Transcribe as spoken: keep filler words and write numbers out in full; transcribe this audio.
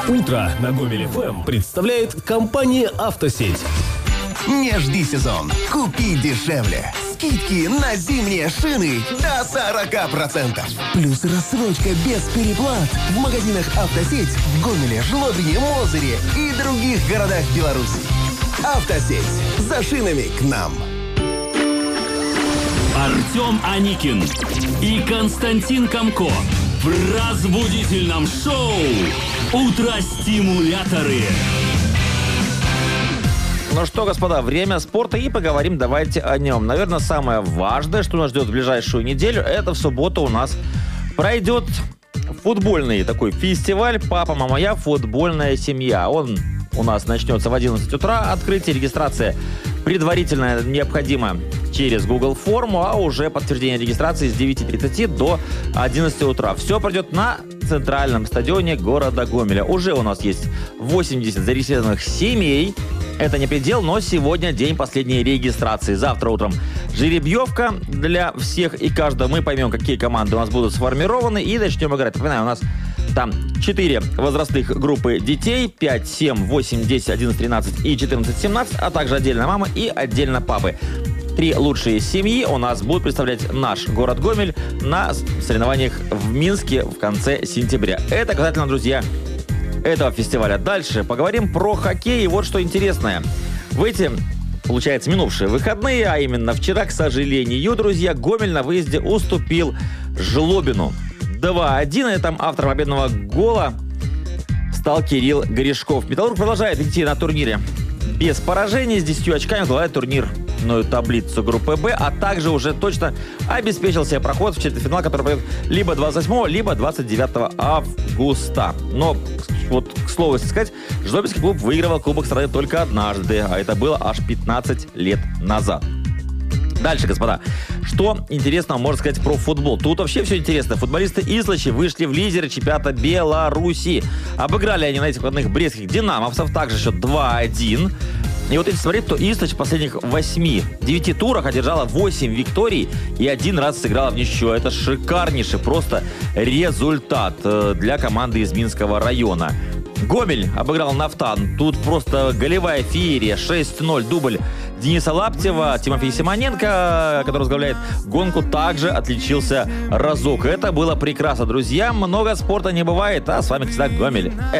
Утро на Гомель эф эм представляет компания «Автосеть». Не жди сезон. Купи дешевле. Скидки на зимние шины до сорока процентов. Плюс рассрочка без переплат в магазинах «Автосеть» в Гомеле, Жлобине, Мозыре и других городах Беларуси. «Автосеть». За шинами к нам. Артем Аникин и Константин Комко в разбудительном шоу «Утро-стимуляторы». Ну что, господа, время спорта, и поговорим давайте о нем. Наверное, самое важное, что нас ждет в ближайшую неделю, это в субботу у нас пройдет футбольный такой фестиваль «Папа, мама, я. Футбольная семья». Он у нас начнется в одиннадцать утра. Открытие, регистрация предварительно необходима через Google форму, а уже подтверждение регистрации с девяти тридцати до одиннадцати утра. Все пройдет на центральном стадионе города Гомеля. Уже у нас есть восемьдесят зарегистрированных семей. Это не предел, но сегодня день последней регистрации. Завтра утром жеребьевка для всех и каждого. Мы поймем, какие команды у нас будут сформированы, и начнем играть. Напоминаю, у нас там четыре возрастных группы детей: пять, семь, восемь, десять, одиннадцать, тринадцать и четырнадцать, семнадцать, а также отдельно мамы и отдельно папы. Три лучшие семьи у нас будут представлять наш город Гомель на соревнованиях в Минске в конце сентября. Это касательно, друзья, этого фестиваля. Дальше поговорим про хоккей. И вот что интересное. В эти, получается, минувшие выходные, а именно вчера, к сожалению, друзья, Гомель на выезде уступил Жлобину два один. И там автором победного гола стал Кирилл Горешков. Металлург продолжает идти на турнире без поражений, с десятью очками возглавляет турнирную таблицу группы Б, а также уже точно обеспечил себе проход в четвертьфинал, который пройдет либо двадцать восьмого, либо двадцать девятого августа. Но, вот, к слову сказать, Жлобинский клуб выигрывал Кубок страны только однажды, а это было аж пятнадцать лет назад. Дальше, господа, что интересного можно сказать про футбол? Тут вообще все интересно. Футболисты Ислачи вышли в лидеры чемпионата Беларуси. Обыграли они на этих выходных брестских динамовцев, также счет два один. И вот если смотреть, то Ислач в последних восьми-девяти турах одержала восемь викторий и один раз сыграла в ничью. Это шикарнейший просто результат для команды из Минского района. Гомель обыграл Нафтан. Тут просто голевая феерия. шесть ноль. Дубль Дениса Лаптева. Тимофей Симоненко, который возглавляет гонку, также отличился разок. Это было прекрасно, друзья. Много спорта не бывает. А с вами, как всегда, Гомель.